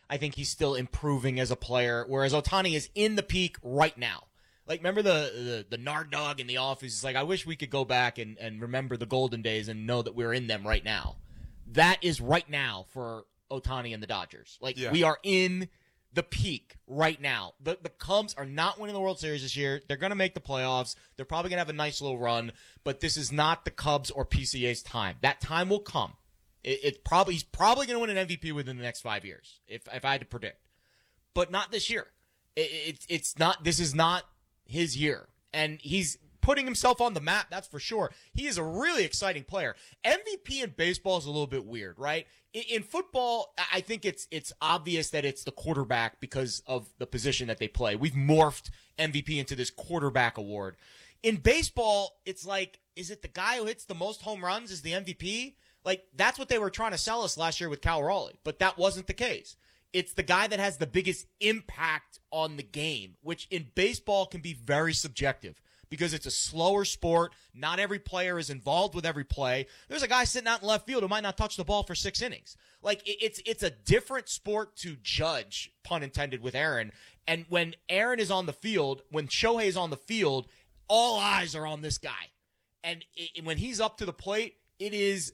I think he's still improving as a player, whereas Ohtani is in the peak right now. Like, remember the Nard Dog in The Office? It's like, I wish we could go back and remember the golden days and know that we're in them right now. That is right now for Ohtani and the Dodgers. Like, we are in the peak right now. The Cubs are not winning the World Series this year. They're going to make the playoffs. They're probably going to have a nice little run, but this is not the Cubs or PCA's time. That time will come. He's probably going to win an MVP within the next 5 years, if I had to predict. But not this year. It's not. This is not his year, and he's putting himself on the map, that's for sure. He is a really exciting player. MVP in baseball is a little bit weird, right? In football, I think it's obvious that it's the quarterback because of the position that they play. We've morphed MVP into this quarterback award. In baseball, it's like, is it the guy who hits the most home runs is the MVP? Like, that's what they were trying to sell us last year with Cal Raleigh, but that wasn't the case. It's the guy that has the biggest impact on the game, which in baseball can be very subjective because it's a slower sport. Not every player is involved with every play. There's a guy sitting out in left field who might not touch the ball for 6 innings. Like, it's a different sport to judge, pun intended, with Aaron. And when Aaron is on the field, when Shohei is on the field, all eyes are on this guy. And when he's up to the plate, it is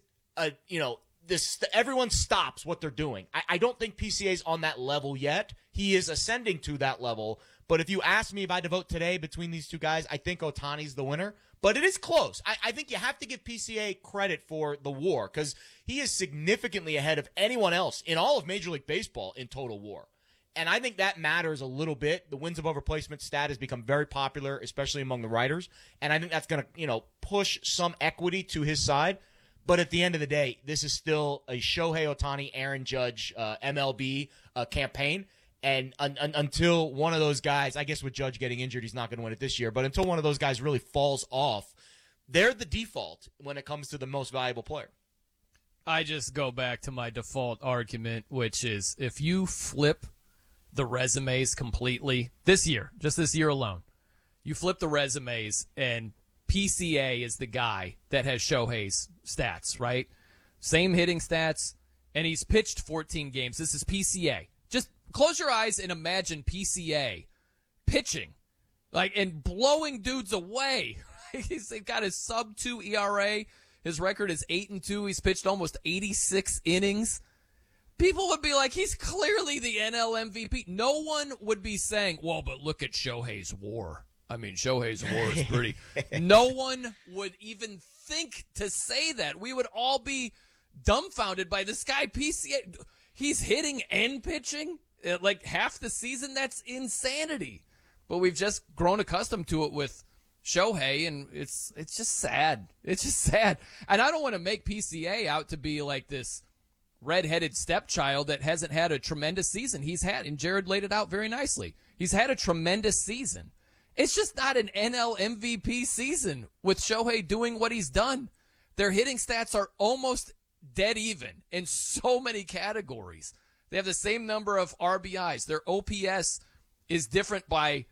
everyone stops what they're doing. I don't think PCA's on that level yet. He is ascending to that level. But if you ask me if I had to vote today between these two guys, I think Ohtani's the winner. But it is close. I think you have to give PCA credit for the WAR because he is significantly ahead of anyone else in all of Major League Baseball in total WAR. And I think that matters a little bit. The wins above replacement stat has become very popular, especially among the writers. And I think that's going to, push some equity to his side. But at the end of the day, this is still a Shohei Ohtani, Aaron Judge, MLB campaign. And until one of those guys, I guess with Judge getting injured, he's not going to win it this year. But until one of those guys really falls off, they're the default when it comes to the most valuable player. I just go back to my default argument, which is if you flip the resumes completely this year, just this year alone, you flip the resumes and PCA is the guy that has Shohei's stats, right? Same hitting stats, and he's pitched 14 games. This is PCA. Just close your eyes and imagine PCA pitching, and blowing dudes away. He's got his sub-2 ERA. His record is 8-2. He's pitched almost 86 innings. People would be like, he's clearly the NL MVP. No one would be saying, well, but look at Shohei's WAR. I mean, Shohei's WAR is pretty. No one would even think to say that. We would all be dumbfounded by this guy, PCA. He's hitting and pitching like half the season. That's insanity. But we've just grown accustomed to it with Shohei, and it's just sad. It's just sad. And I don't want to make PCA out to be like this redheaded stepchild that hasn't had a tremendous season. He's had, and Jared laid it out very nicely. He's had a tremendous season. It's just not an NL MVP season with Shohei doing what he's done. Their hitting stats are almost dead even in so many categories. They have the same number of RBIs. Their OPS is different by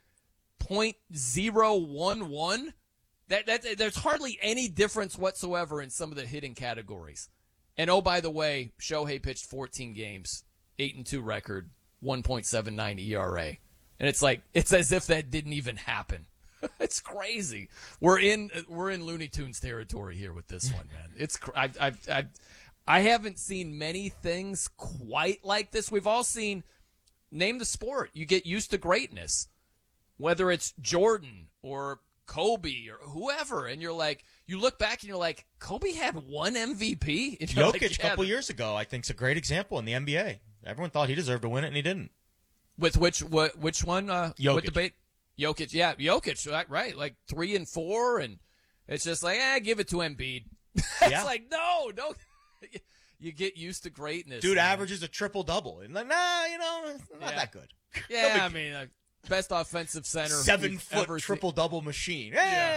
.011. There's hardly any difference whatsoever in some of the hitting categories. And oh, by the way, Shohei pitched 14 games, 8-2 record, 1.79 ERA. And it's as if that didn't even happen. It's crazy. We're in Looney Tunes territory here with this one, man. I haven't seen many things quite like this. We've all seen, name the sport. You get used to greatness, whether it's Jordan or Kobe or whoever, and you look back and you're like, Kobe had one MVP. Jokic a couple years ago, I think, is a great example in the NBA. Everyone thought he deserved to win it, and he didn't. With which one? Jokic. What debate? Jokic, yeah, Jokic, right? Like 3 and 4, and it's just like, give it to Embiid. It's like, no. You get used to greatness. Dude averages a triple-double. And like, not that good. Yeah, I mean, best offensive center. 7-foot triple-double machine.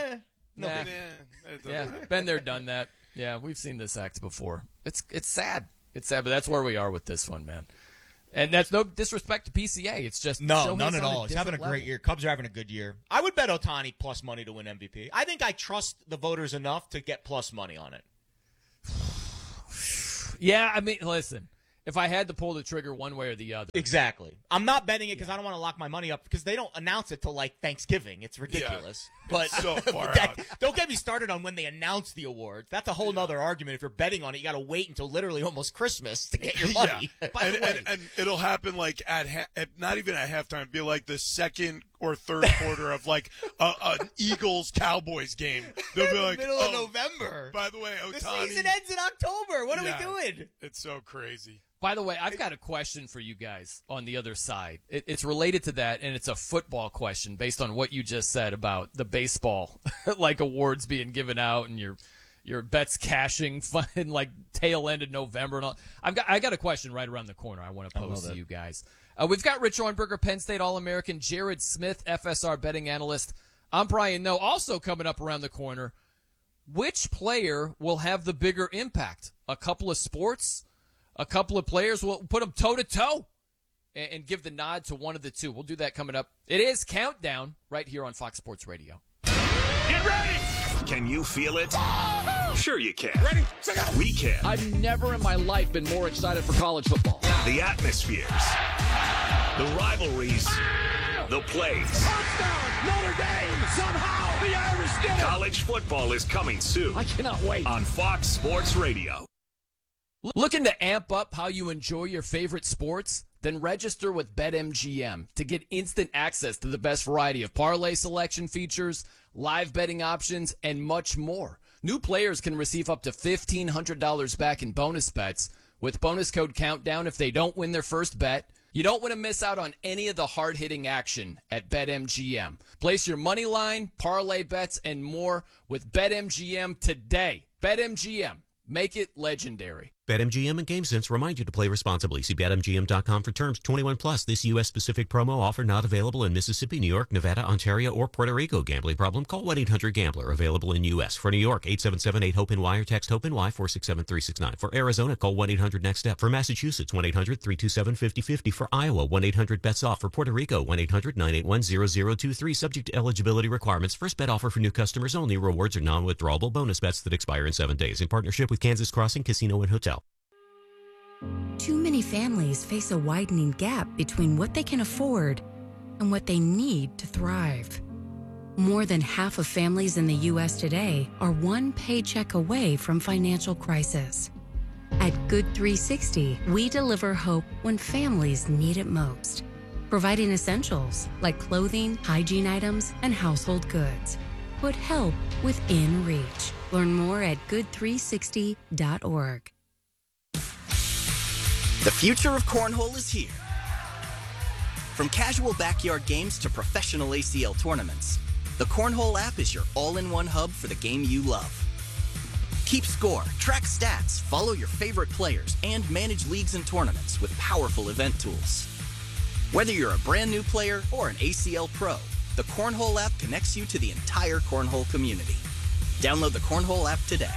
Been there, done that. Yeah, we've seen this act before. It's sad. It's sad, but that's where we are with this one, man. And that's no disrespect to PCA. It's just no, none at all. He's having a great year. Cubs are having a good year. I would bet Ohtani plus money to win MVP. I think I trust the voters enough to get plus money on it. Yeah, I mean, listen, if I had to pull the trigger one way or the other. Exactly. I'm not betting it because I don't want to lock my money up because they don't announce it till like Thanksgiving. It's ridiculous. Yeah. But So far out. don't get me started on when they announce the awards. That's a whole nother argument. If you're betting on it, you got to wait until literally almost Christmas to get your money. By the way, And it'll happen like at not even at halftime. It'll be like the second or third quarter of like an Eagles-Cowboys game. They'll be like, middle of November. By the way, The Ohtani. season ends in October. What are Yeah. we doing? It's so crazy. By the way, I've got a question for you guys on the other side. It's related to that, and it's a football question based on what you just said about the baseball like awards being given out and your bets cashing in like tail end of November and all. I got a question right around the corner I want to pose to you guys. We've got Rich Ornberger, Penn State All-American, Jared Smith, FSR betting analyst. I'm Brian Noe, also coming up around the corner. Which player will have the bigger impact? A couple of sports? A couple of players? Will put them toe-to-toe and give the nod to one of the two. We'll do that coming up. It is Countdown right here on Fox Sports Radio. Get ready! Can you feel it? Sure you can. Ready? We can. I've never in my life been more excited for college football. The atmospheres, the rivalries, the plays. Touchdown, Notre Dame! Somehow the Irish did it! College football is coming soon I cannot wait. on Fox Sports Radio. Looking to amp up how you enjoy your favorite sports? Then register with BetMGM to get instant access to the best variety of parlay selection features, live betting options, and much more. New players can receive up to $1,500 back in bonus bets with bonus code COUNTDOWN if they don't win their first bet. You don't want to miss out on any of the hard-hitting action at BetMGM. Place your money line, parlay bets, and more with BetMGM today. BetMGM. Make it legendary. BetMGM and GameSense remind you to play responsibly. See BetMGM.com for terms. 21 plus. This U.S.-specific promo offer not available in Mississippi, New York, Nevada, Ontario, or Puerto Rico. Gambling problem? Call 1-800-GAMBLER. Available in U.S. For New York, 877-8-HOPE-NY or text HOPE-NY 467-369. For Arizona, call 1-800-NEXT-STEP. For Massachusetts, 1-800-327-5050. For Iowa, 1-800-BETS-OFF. For Puerto Rico, 1-800-981-0023. Subject to eligibility requirements. First bet offer for new customers only. Rewards are non-withdrawable bonus bets that expire in 7 days. In partnership with Kansas Crossing Casino and Hotel. Too many families face a widening gap between what they can afford and what they need to thrive. More than half of families in the U.S. today are one paycheck away from financial crisis. At Good 360, we deliver hope when families need it most, providing essentials like clothing, hygiene items, and household goods. Put help within reach. Learn more at good360.org. The future of cornhole is here. From casual backyard games to professional ACL tournaments, the Cornhole app is your all-in-one hub for the game you love. Keep score, track stats, follow your favorite players, and manage leagues and tournaments with powerful event tools. Whether you're a brand new player or an ACL pro, the Cornhole app connects you to the entire cornhole community. Download the Cornhole app today.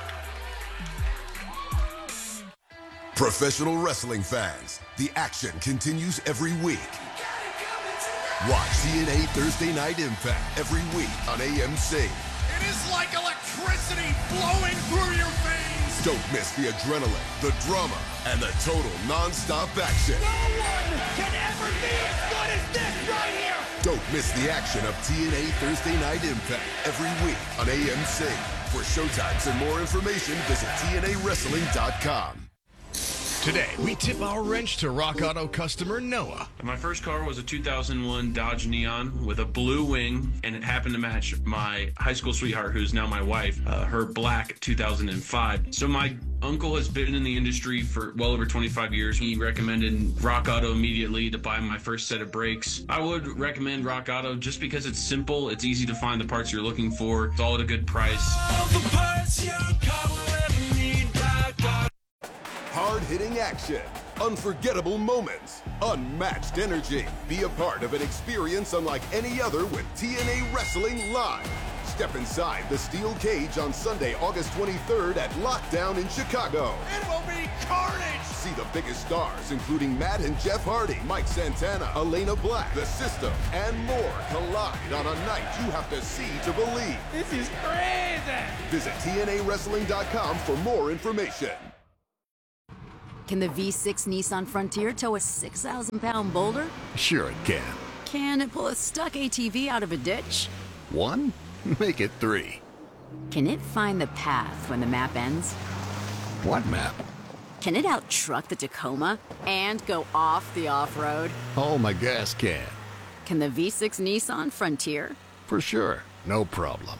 Professional wrestling fans, the action continues every week. Watch TNA Thursday Night Impact every week on AMC. It is like electricity flowing through your veins. Don't miss the adrenaline, the drama, and the total non-stop action. No one can ever be as good as this right here. Don't miss the action of TNA Thursday Night Impact every week on AMC. For showtimes and more information, visit TNAWrestling.com. Today, we tip our wrench to Rock Auto customer Noah. My first car was a 2001 Dodge Neon with a blue wing, and it happened to match my high school sweetheart, who's now my wife, her black 2005. So my uncle has been in the industry for well over 25 years. He recommended Rock Auto immediately to buy my first set of brakes. I would recommend Rock Auto just because it's simple, it's easy to find the parts you're looking for, it's all at a good price. All the parts your car will ever need, Rock Auto. Hard-hitting action, unforgettable moments, unmatched energy. Be a part of an experience unlike any other with TNA Wrestling Live. Step inside the steel cage on Sunday, August 23rd at Lockdown in Chicago. It will be carnage. See the biggest stars, including Matt and Jeff Hardy, Mike Santana, Elena Black, The System, and more collide on a night you have to see to believe. This is crazy. Visit TNAWrestling.com for more information. Can the V6 Nissan Frontier tow a 6,000-pound boulder? Sure it can. Can it pull a stuck ATV out of a ditch? 1? Make it 3. Can it find the path when the map ends? What map? Can it out-truck the Tacoma and go off the off-road? Oh, my gas can. Can the V6 Nissan Frontier? For sure. No problem.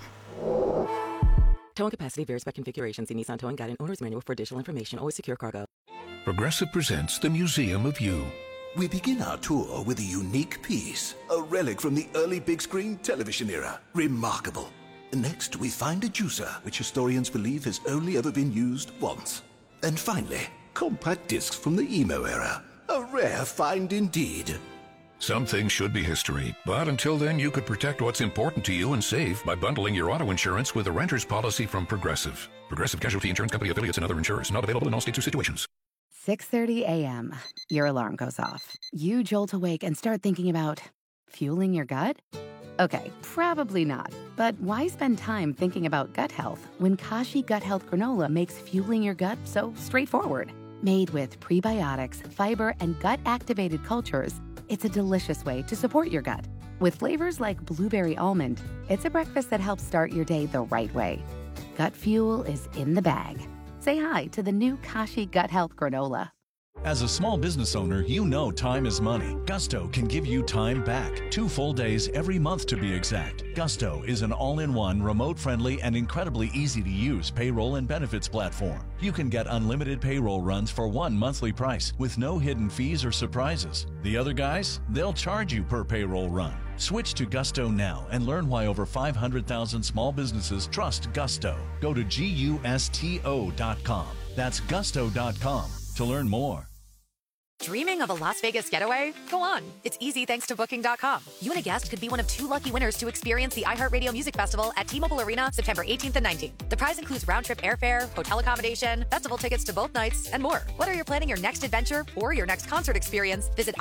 Towing capacity varies by configuration. See Nissan Towing Guide and Owner's Manual for additional information. Always secure cargo. Progressive presents the Museum of You. We begin our tour with a unique piece, a relic from the early big screen television era. Remarkable. Next, we find a juicer, which historians believe has only ever been used once. And finally, compact discs from the emo era. A rare find indeed. Some things should be history, but until then, you could protect what's important to you and save by bundling your auto insurance with a renter's policy from Progressive. Progressive Casualty Insurance Company affiliates and other insurers. Not available in all states or situations. 6:30 a.m. Your alarm goes off. You jolt awake and start thinking about fueling your gut? Okay, probably not. But why spend time thinking about gut health when Kashi Gut Health Granola makes fueling your gut so straightforward? Made with prebiotics, fiber, and gut-activated cultures, it's a delicious way to support your gut. With flavors like blueberry almond, it's a breakfast that helps start your day the right way. Gut fuel is in the bag. Say hi to the new Kashi Gut Health Granola. As a small business owner, you know time is money. Gusto can give you time back. 2 full days every month to be exact. Gusto is an all-in-one, remote-friendly, and incredibly easy-to-use payroll and benefits platform. You can get unlimited payroll runs for one monthly price with no hidden fees or surprises. The other guys, they'll charge you per payroll run. Switch to Gusto now and learn why over 500,000 small businesses trust Gusto. Go to GUSTO.com. That's Gusto.com to learn more. Dreaming of a Las Vegas getaway? Go on. It's easy thanks to Booking.com. You and a guest could be one of 2 lucky winners to experience the iHeartRadio Music Festival at T-Mobile Arena September 18th and 19th. The prize includes round-trip airfare, hotel accommodation, festival tickets to both nights, and more. Whether you're planning your next adventure or your next concert experience, visit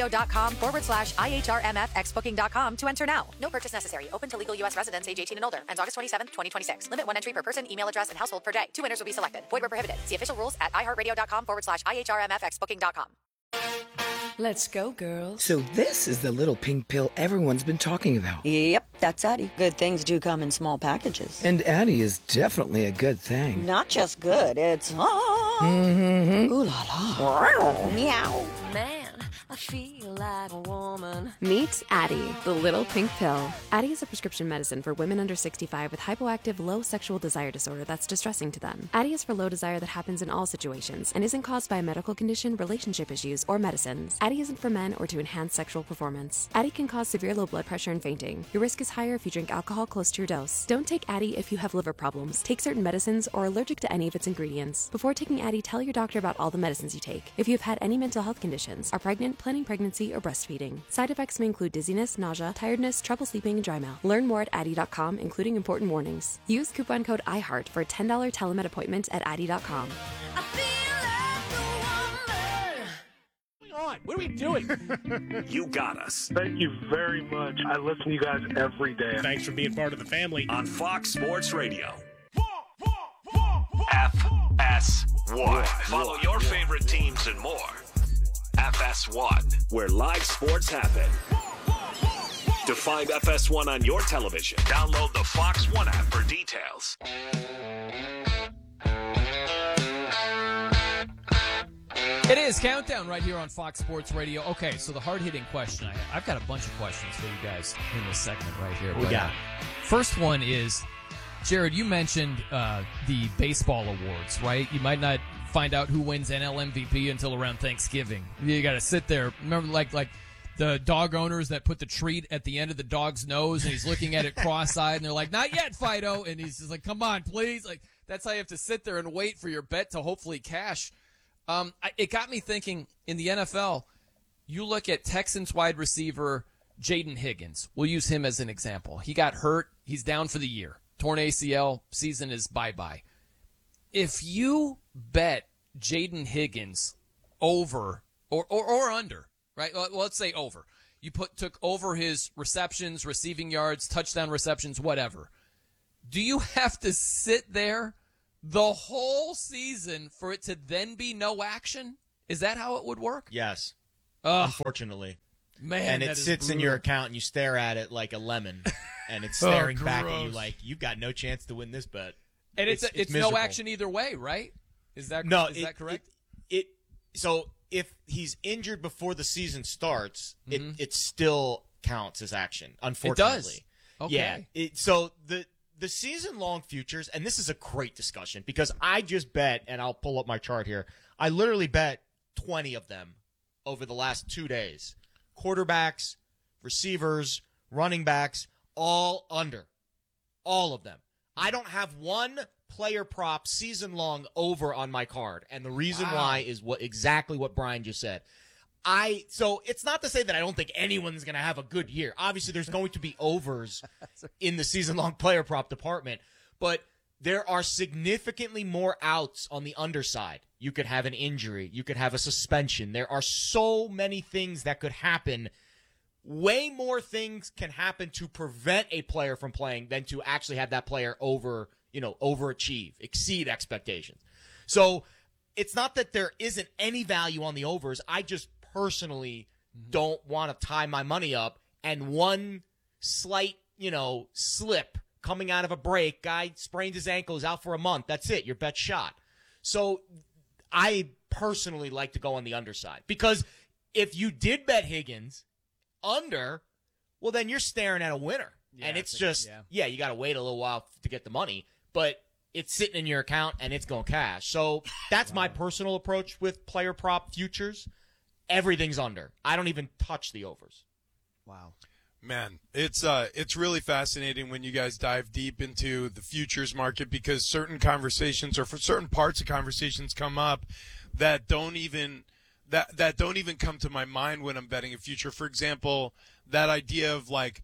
iHeartRadio.com/IHRMFXBooking.com to enter now. No purchase necessary. Open to legal U.S. residents age 18 and older. Ends August 27th, 2026. Limit 1 entry per person, email address, and household per day. 2 winners will be selected. Void where prohibited. See official rules at iHeartRadio.com/IHRMFXBooking.com. Let's go, girls. So this is the little pink pill everyone's been talking about. Yep, that's Addie. Good things do come in small packages. And Addie is definitely a good thing. Not just good, it's... Mm-hmm. Ooh la la. Meow. Man, I feel like a woman. Meet Addie, the little pink pill. Addie is a prescription medicine for women under 65 with hypoactive low sexual desire disorder that's distressing to them. Addie is for low desire that happens in all situations and isn't caused by a medical condition, relationship issues, or medicines. Addie isn't for men or to enhance sexual performance. Addie can cause severe low blood pressure and fainting. Your risk is higher if you drink alcohol close to your dose. Don't take Addie if you have liver problems, take certain medicines, or are allergic to any of its ingredients. Before taking Addie, tell your doctor about all the medicines you take. If you have had any mental health conditions, are pregnant, planning pregnancy, or breastfeeding. Side effects may include dizziness, nausea, tiredness, trouble sleeping, and dry mouth. Learn more at Addie.com, including important warnings. Use coupon code IHEART for a $10 telemed appointment at Addie.com. What are we doing? You got us. Thank you very much. I listen to you guys every day. Thanks for being part of the family. On Fox Sports Radio. FS1. Follow your favorite teams and more. FS1, where live sports happen. To find FS1 on your television, download the Fox One app for details. It is Countdown right here on Fox Sports Radio. Okay, so the hard-hitting question. I've got a bunch of questions for you guys in this segment right here. We got first one is, Jared, you mentioned the baseball awards, right? You might not find out who wins NL MVP until around Thanksgiving. You got to sit there. Remember, like the dog owners that put the treat at the end of the dog's nose, and he's looking at it cross-eyed, and they're like, "Not yet, Fido," and he's just like, "Come on, please." Like that's how you have to sit there and wait for your bet to hopefully cash. It got me thinking, in the NFL, you look at Texans wide receiver Jaden Higgins. We'll use him as an example. He got hurt. He's down for the year. Torn ACL. Season is bye-bye. If you bet Jaden Higgins over or under, right? Well, let's say over. You took over his receptions, receiving yards, touchdown receptions, whatever. Do you have to sit there the whole season for it to then be no action? Is that how it would work? Yes. Ugh. Unfortunately. Man, and that it is sits in your brutal. account and you stare at it like a lemon and it's staring back at you gross. like you've got no chance to win this bet. And it's no miserable. action either way, right? Is that that correct? So if he's injured before the season starts, it still counts as action, unfortunately. It does. Okay. Yeah. So the season-long futures, and this is a great discussion because I just bet, and I'll pull up my chart here, I literally bet 20 of them over the last 2 days. Quarterbacks, receivers, running backs, all under. All of them. I don't have one player prop season-long over on my card, and the reason why is exactly what Brian just said. So it's not to say that I don't think anyone's going to have a good year. Obviously, there's going to be overs in the season-long player prop department, but there are significantly more outs on the underside. You could have an injury. You could have a suspension. There are so many things that could happen. Way more things can happen to prevent a player from playing than to actually have that player overachieve, exceed expectations. So it's not that there isn't any value on the overs. I just personally don't want to tie my money up, and one slight, slip coming out of a break, guy sprains his ankle, is out for a month. That's it. Your bet's shot. So I personally like to go on the underside because if you did bet Higgins under, well, then you're staring at a winner. Yeah, and it's just, you got to wait a little while to get the money, but it's sitting in your account and it's going to cash. So that's my personal approach with player prop futures. Everything's under. I don't even touch the overs. Wow. Man, it's really fascinating when you guys dive deep into the futures market because certain conversations or for certain parts of conversations come up that don't even come to my mind when I'm betting a future. For example, that idea of like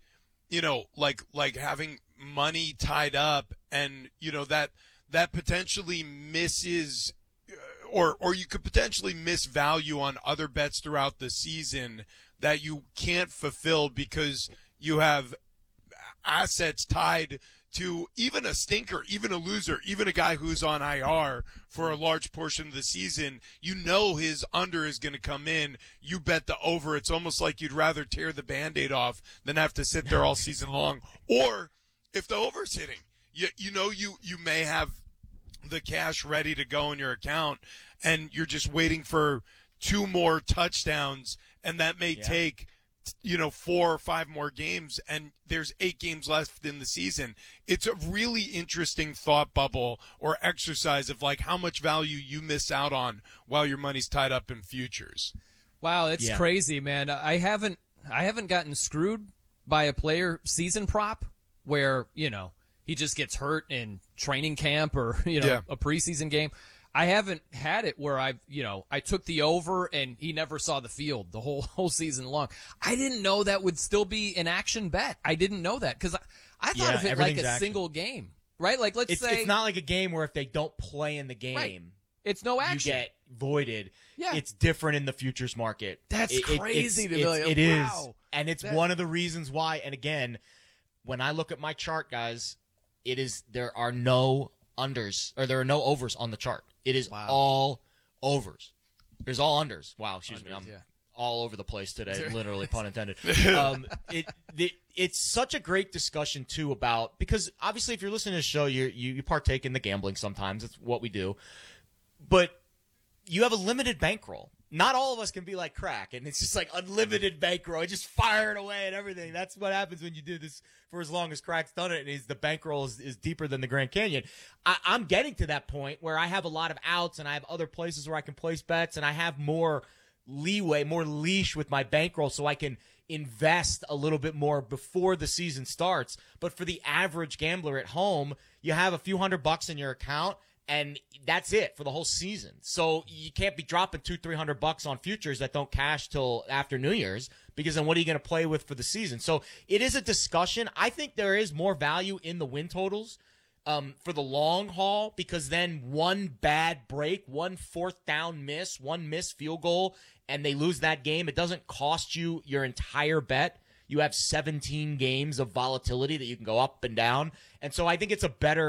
having money tied up and that potentially misses or you could potentially miss value on other bets throughout the season that you can't fulfill because you have assets tied to even a stinker, even a loser, even a guy who's on IR for a large portion of the season. His under is going to come in. You bet the over. It's almost like you'd rather tear the Band-Aid off than have to sit there all season long. Or if the over's hitting, you may have the cash ready to go in your account and you're just waiting for 2 more touchdowns, and that may take 4 or 5 more games, and there's 8 games left in the season. It's a really interesting thought bubble or exercise of like how much value you miss out on while your money's tied up in futures. Wow, it's crazy, man. I haven't gotten screwed by a player season prop where, he just gets hurt in training camp or, a preseason game. I haven't had it where I took the over and he never saw the field the whole season long. I didn't know that would still be an action bet. I didn't know that because I thought of it like a single game, right? Like let's say it's not like a game where if they don't play in the game, it's no action. You get voided. Yeah. It's different in the futures market. That's crazy to me. It is, and it's one of the reasons why. And again, when I look at my chart, guys, there are no unders or there are no overs on the chart. It is all overs. There's all unders. Wow, excuse me. I'm all over the place today, literally, pun intended. It's such a great discussion, too, about – because obviously if you're listening to the show, you partake in the gambling sometimes. It's what we do. But you have a limited bankroll. Not all of us can be like crack, and it's just like unlimited bankroll. Just fire it away and everything. That's what happens when you do this for as long as crack's done it, and the bankroll is deeper than the Grand Canyon. I'm getting to that point where I have a lot of outs, and I have other places where I can place bets, and I have more leeway, more leash with my bankroll so I can invest a little bit more before the season starts. But for the average gambler at home, you have a few $100 in your account, and that's it for the whole season. So you can't be dropping $200-300 on futures that don't cash till after New Year's, because then what are you going to play with for the season? So it is a discussion. I think there is more value in the win totals for the long haul, because then one bad break, one 4th down miss, one missed field goal, and they lose that game. It doesn't cost you your entire bet. You have 17 games of volatility that you can go up and down. And so I think it's a better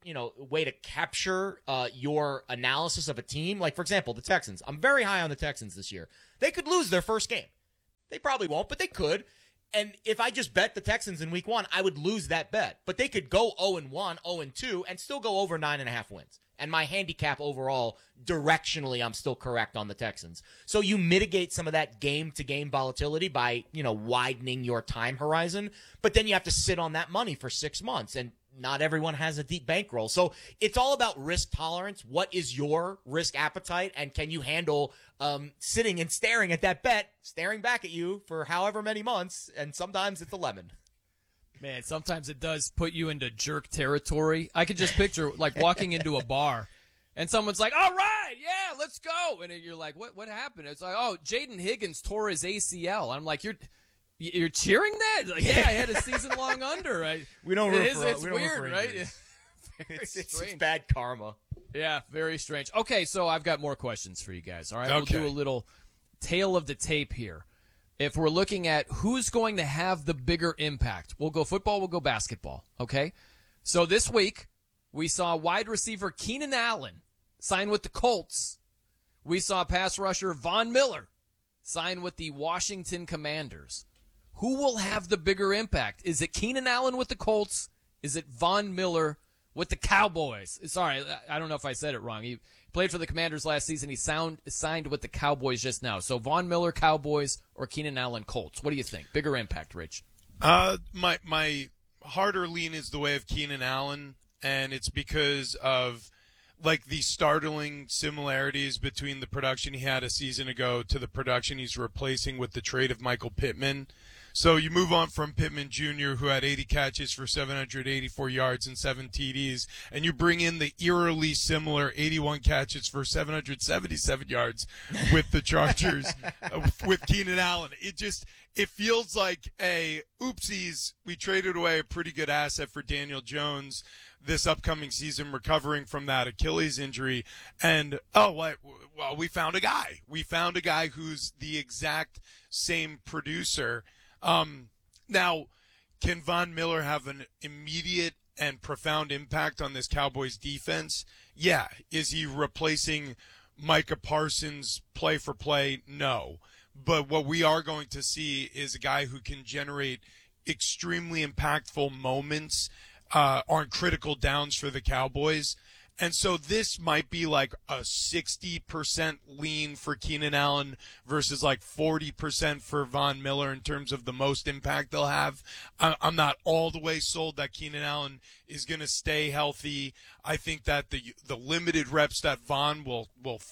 way to capture your analysis of a team. Like, for example, the Texans. I'm very high on the Texans this year. They could lose their first game. They probably won't, but they could. And if I just bet the Texans in week 1, I would lose that bet. But they could go 0-1, 0-2, and still go over 9.5 wins. And my handicap overall, directionally, I'm still correct on the Texans. So you mitigate some of that game-to-game volatility by, widening your time horizon. But then you have to sit on that money for 6 months. And not everyone has a deep bankroll. So it's all about risk tolerance. What is your risk appetite? And can you handle sitting and staring at that bet, staring back at you for however many months? And sometimes it's a lemon. Man, sometimes it does put you into jerk territory. I could just picture like walking into a bar and someone's like, all right, yeah, let's go. And you're like, what happened? It's like, oh, Jaden Higgins tore his ACL. I'm like, you're cheering that? Like, yeah, I had a season-long under. We don't root for It's weird, right? It's bad karma. Yeah, very strange. Okay, so I've got more questions for you guys. All right, Okay. We'll do a little tail of the tape here. If we're looking at who's going to have the bigger impact, we'll go football, we'll go basketball, okay? So this week, we saw wide receiver Keenan Allen sign with the Colts. We saw pass rusher Von Miller sign with the Washington Commanders. Who will have the bigger impact? Is it Keenan Allen with the Colts? Is it Von Miller with the Cowboys? Sorry, I don't know if I said it wrong. He played for the Commanders last season. He signed with the Cowboys just now. So Von Miller, Cowboys, or Keenan Allen, Colts? What do you think? Bigger impact, Rich? My harder lean is the way of Keenan Allen, and it's because of the startling similarities between the production he had a season ago to the production he's replacing with the trade of Michael Pittman. So you move on from Pittman Jr., who had 80 catches for 784 yards and 7 TDs, and you bring in the eerily similar 81 catches for 777 yards with the Chargers with Keenan Allen. It feels like oopsies, we traded away a pretty good asset for Daniel Jones this upcoming season, recovering from that Achilles injury. And, we found a guy. We found a guy who's the exact same producer. Now, can Von Miller have an immediate and profound impact on this Cowboys defense? Yeah. Is he replacing Micah Parsons play for play? No. But what we are going to see is a guy who can generate extremely impactful moments on critical downs for the Cowboys. And so this might be like a 60% lean for Keenan Allen versus 40% for Von Miller in terms of the most impact they'll have. I'm not all the way sold that Keenan Allen is going to stay healthy. I think that the limited reps that Von will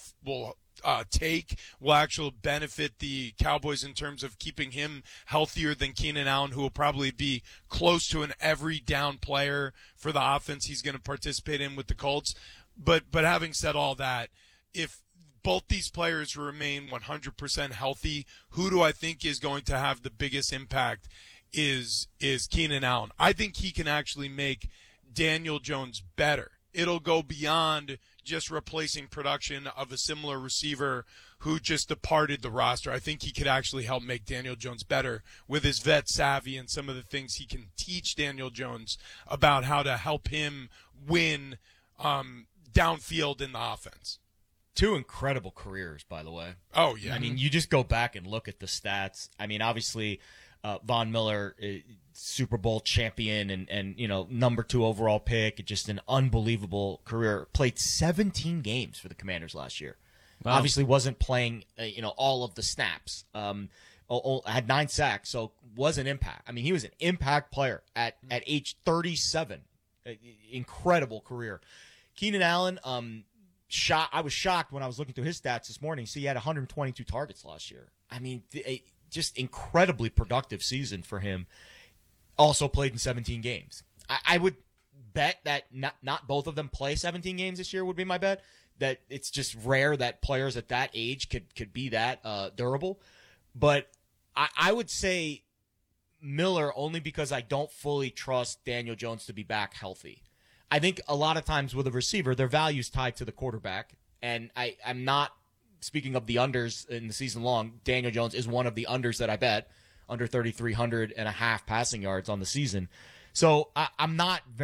take will actually benefit the Cowboys in terms of keeping him healthier than Keenan Allen, who will probably be close to an every down player for the offense he's going to participate in with the Colts. But having said all that, if both these players remain 100% healthy, who do I think is going to have the biggest impact is Keenan Allen. I think he can actually make Daniel Jones better. It'll go beyond just replacing production of a similar receiver who just departed the roster. I think he could actually help make Daniel Jones better with his vet savvy and some of the things he can teach Daniel Jones about how to help him win downfield in the offense. 2 incredible careers, by the way. Oh, yeah. I mean, you just go back and look at the stats. I mean, obviously, Von Miller, Super Bowl champion and number 2 overall pick, just an unbelievable career. Played 17 games for the Commanders last year. Wow. Obviously wasn't playing, all of the snaps. Had 9 sacks, so was an impact. I mean, he was an impact player at age 37. Incredible career. Keenan Allen, I was shocked when I was looking through his stats this morning. See, he had 122 targets last year. I mean, just incredibly productive season for him. Also played in 17 games. I would bet that not both of them play 17 games this year would be my bet. That it's just rare that players at that age could be that durable. But I would say Miller only because I don't fully trust Daniel Jones to be back healthy. I think a lot of times with a receiver, their value is tied to the quarterback. And I'm not speaking of the unders in the season long. Daniel Jones is one of the unders that I bet, under 3,300 and a half passing yards on the season. So I'm not very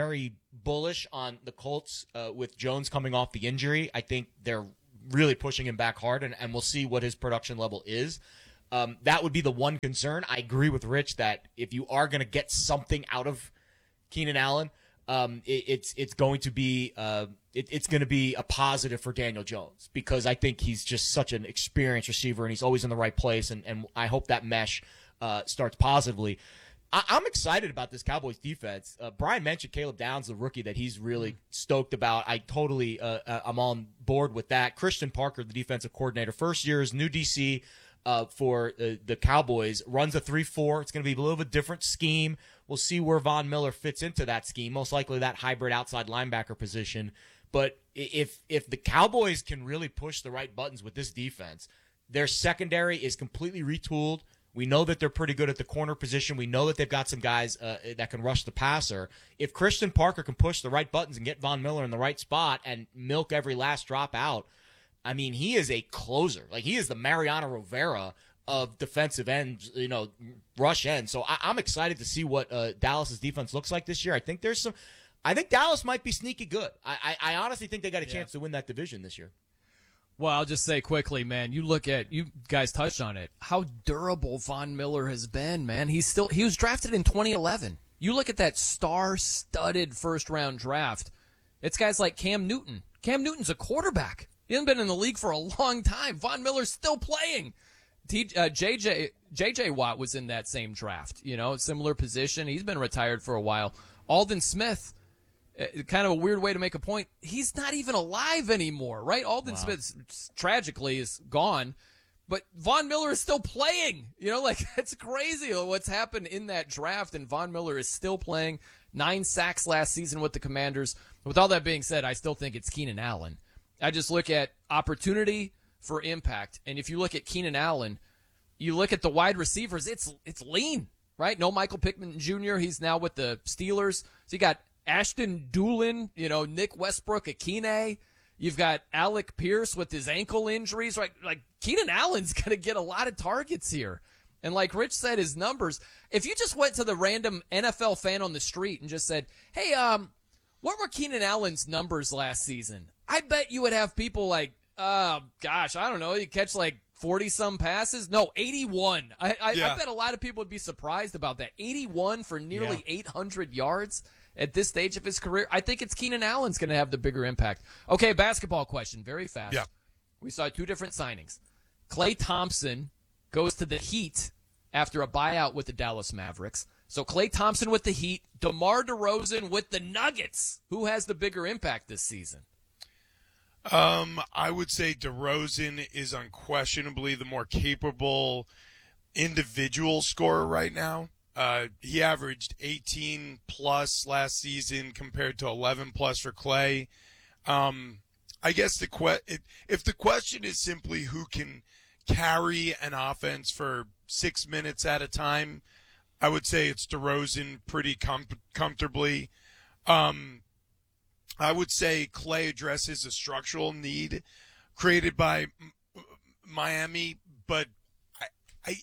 bullish on the Colts with Jones coming off the injury. I think they're really pushing him back hard, and we'll see what his production level is. That would be the one concern. I agree with Rich that if you are going to get something out of Keenan Allen, it's going to be it's going to be a positive for Daniel Jones, because I think he's just such an experienced receiver and he's always in the right place, and I hope that mesh starts positively. I'm excited about this Cowboys defense. Brian mentioned Caleb Downs, the rookie, that he's really stoked about. I totally I'm on board with that. Christian Parker, the defensive coordinator, first year's new DC for the Cowboys, runs a 3-4. It's going to be a little bit different scheme. We'll see where Von Miller fits into that scheme, most likely that hybrid outside linebacker position. But if the Cowboys can really push the right buttons with this defense, their secondary is completely retooled. We know that they're pretty good at the corner position. We know that they've got some guys that can rush the passer. If Christian Parker can push the right buttons and get Von Miller in the right spot and milk every last drop out, I mean, he is a closer. Like, he is the Mariano Rivera of defensive ends, rush end. So I'm excited to see what Dallas's defense looks like this year. I think Dallas might be sneaky good. I honestly think they got a chance to win that division this year. Well, I'll just say quickly, man, you guys touched on it, how durable Von Miller has been, man. He was drafted in 2011. You look at that star-studded first-round draft, it's guys like Cam Newton. Cam Newton's a quarterback. He hasn't been in the league for a long time. Von Miller's still playing. J.J. Watt was in that same draft, similar position. He's been retired for a while. Aldon Smith, kind of a weird way to make a point, he's not even alive anymore, right? Aldon Smith, tragically, is gone, but Von Miller is still playing. It's crazy what's happened in that draft, and Von Miller is still playing. 9 sacks last season with the Commanders. With all that being said, I still think it's Keenan Allen. I just look at opportunity for impact, and if you look at Keenan Allen, you look at the wide receivers, it's lean, right? No Michael Pittman Jr., he's now with the Steelers. So you got Ashton Doolin, Nick Westbrook-Akine. You've got Alec Pierce with his ankle injuries. Right? Like, Keenan Allen's going to get a lot of targets here. And like Rich said, his numbers, if you just went to the random NFL fan on the street and just said, hey, what were Keenan Allen's numbers last season? I bet you would have people like, gosh, I don't know, you catch like 40-some passes? No, 81. I bet a lot of people would be surprised about that. 81 for nearly 800 yards at this stage of his career. I think it's Keenan Allen's going to have the bigger impact. Okay, basketball question, very fast. Yeah. We saw 2 different signings. Klay Thompson goes to the Heat after a buyout with the Dallas Mavericks. So Klay Thompson with the Heat, DeMar DeRozan with the Nuggets. Who has the bigger impact this season? I would say DeRozan is unquestionably the more capable individual scorer right now. He averaged 18-plus last season compared to 11-plus for Klay. I guess if the question is simply who can carry an offense for 6 minutes at a time, I would say it's DeRozan pretty comfortably. I would say Klay addresses a structural need created by Miami, but I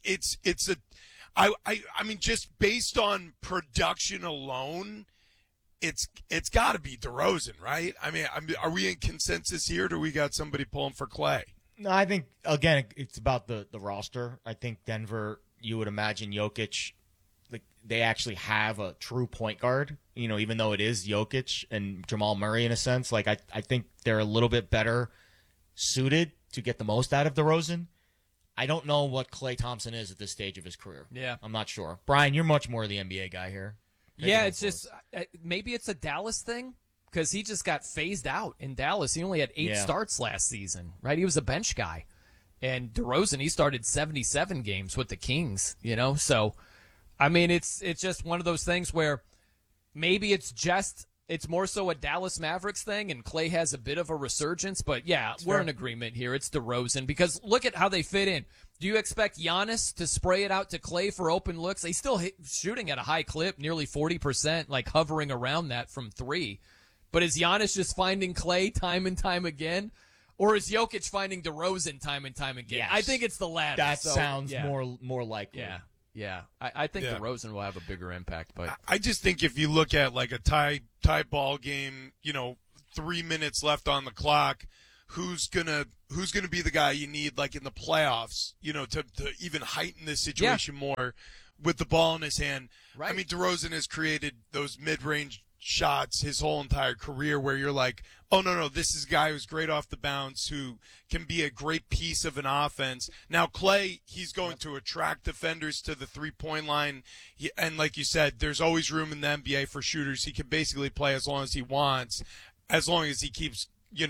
mean, just based on production alone, it's got to be DeRozan, right? I mean, are we in consensus here, or do we got somebody pulling for Klay? No, I think, again, it's about the roster. I think Denver, you would imagine Jokic, like, they actually have a true point guard, even though it is Jokic and Jamal Murray in a sense. Like, I think they're a little bit better suited to get the most out of DeRozan. I don't know what Klay Thompson is at this stage of his career. Yeah. I'm not sure. Brian, you're much more the NBA guy here. It's just maybe it's a Dallas thing, because he just got phased out in Dallas. He only had 8 starts last season, right? He was a bench guy. And DeRozan, he started 77 games with the Kings, So, I mean, it's just one of those things where maybe it's more so a Dallas Mavericks thing, and Klay has a bit of a resurgence. But, we're in agreement here. It's DeRozan, because look at how they fit in. Do you expect Giannis to spray it out to Klay for open looks? He's still shooting at a high clip, nearly 40%, like hovering around that from 3. But is Giannis just finding Klay time and time again? Or is Jokic finding DeRozan time and time again? Yes. I think it's the latter. That sounds more likely. Yeah. I think DeRozan will have a bigger impact. But I just think if you look at like a tie ball game, 3 minutes left on the clock, who's gonna be the guy you need like in the playoffs, to even heighten this situation more with the ball in his hand. Right. I mean, DeRozan has created those mid-range shots his whole entire career where you're like, oh, no, this is a guy who's great off the bounce, who can be a great piece of an offense. Now, Clay, he's going to attract defenders to the three-point line. And like you said, there's always room in the NBA for shooters. He can basically play as long as he wants, as long as he keeps,